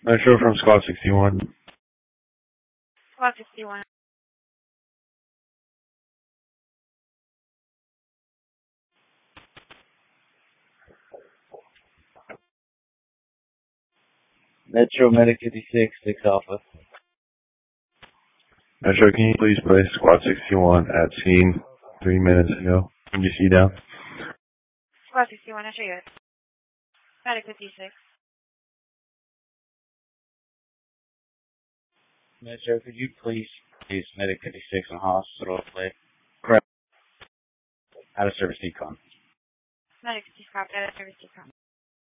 Metro from Squad 61. Squad 61. Metro Medic 56, 6 Alpha. Metro, can you please place Squad 61 at scene 3 minutes ago? NBC down. Squad 61, I show you it. Medic 56. Metro, could you please use Medic 56 on hospital play? Out of service decon. Medic 56, out of service decon.